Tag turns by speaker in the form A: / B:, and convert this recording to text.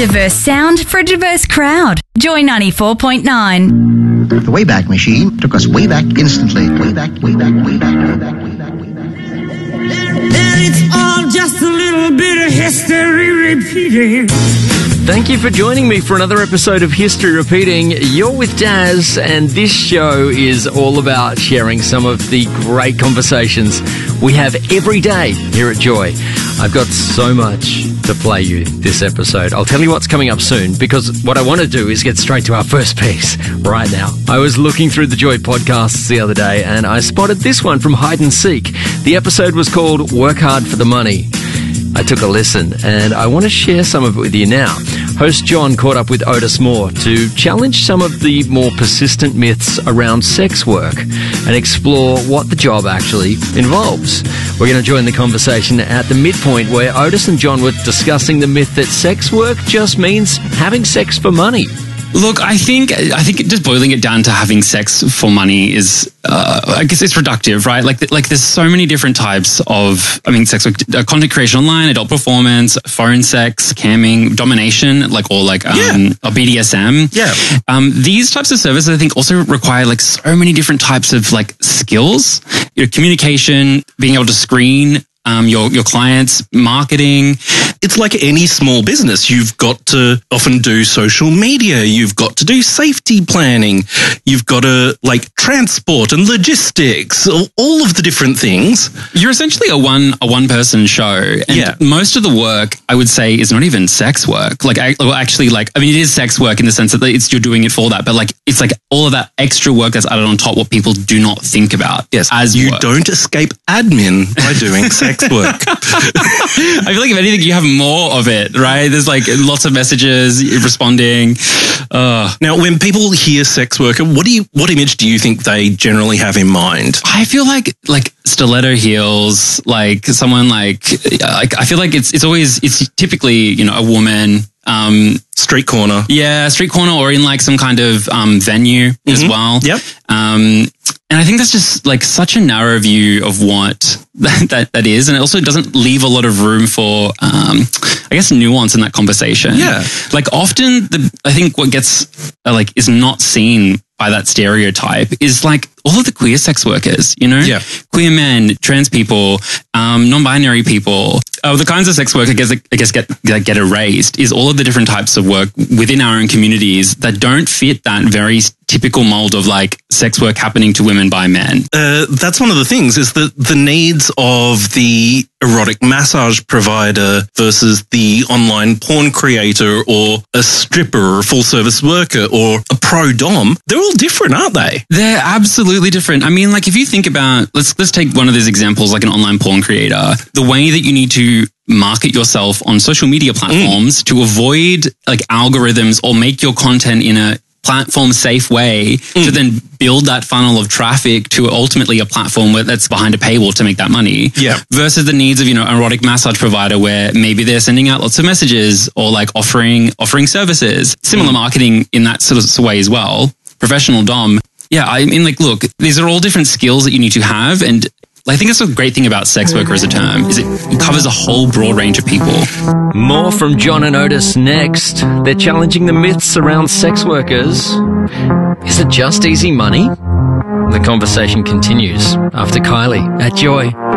A: Diverse sound for a diverse crowd. Joy 94.9.
B: The Wayback Machine took us way back instantly. Way back.
C: And it's all just a little bit of history repeating.
D: Thank you for joining me for another episode of History Repeating. You're with Daz, and this show is all about sharing some of the great conversations we have every day here at Joy. I've got so much to play you this episode. I'll tell you what's coming up soon, because what I want to do is get straight to our first piece right now. I was looking through the Joy podcasts the other day, and I spotted this one from Hide and Seek. The episode was called Work Hard for the Money. I took a listen, and I want to share some of it with you now. Host John caught up with Otis Moore to challenge some of the more persistent myths around sex work and explore what the job actually involves. We're going to join the conversation at the midpoint where Otis and John were discussing the myth that sex work just means having sex for money.
E: Look, I think just boiling it down to having sex for money is, I guess it's reductive, right? Like there's so many different types of, sex work, content creation online, adult performance, phone sex, camming, domination, or BDSM.
F: Yeah.
E: These types of services, I think, also require so many different types of skills, communication, being able to screen your clients, marketing.
F: It's like any small business. You've got to often do social media. You've got to do safety planning. You've got to transport and logistics, all of the different things.
E: You're essentially a one person show. And most of the work, I would say, is not even sex work. It is sex work in the sense that you're doing it for that, but it's all of that extra work that's added on top, what people do not think about.
F: Yes.
E: As
F: you
E: work.
F: don't escape admin by doing sex work.
E: I feel like if anything, you have more of it, right? There's lots of messages, responding.
F: Now, when people hear sex worker, what image do you think they generally have in mind?
E: I feel like stiletto heels, someone I feel like it's typically, a woman.
F: Street corner.
E: Yeah, street corner, or in some kind of venue as well.
F: Yep.
E: And I think that's just such a narrow view of what that is. And it also doesn't leave a lot of room for, nuance in that conversation.
F: Yeah.
E: Often I think what gets, is not seen by that stereotype is all of the queer sex workers,
F: Yeah.
E: Queer men, trans people, non-binary people. The kinds of sex work get erased is all of the different types of work within our own communities that don't fit that very typical mold of sex work happening to women by men.
F: That's one of the things, is that the needs of the erotic massage provider versus the online porn creator or a stripper or a full service worker or a pro dom, they're all different, aren't they?
E: They're absolutely different. If you think about, let's take one of those examples, an online porn creator, the way that you need to market yourself on social media platforms to avoid algorithms or make your content in a platform safe way to then build that funnel of traffic to ultimately a platform that's behind a paywall to make that money.
F: Yeah.
E: Versus the needs of, an erotic massage provider where maybe they're sending out lots of messages or offering services. Similar marketing in that sort of way as well. Professional dom. Yeah, look, these are all different skills that you need to have, and I think that's the great thing about sex worker as a term, is it covers a whole broad range of people.
D: More from John and Otis next. They're challenging the myths around sex workers. Is it just easy money? The conversation continues after Kylie at Joy.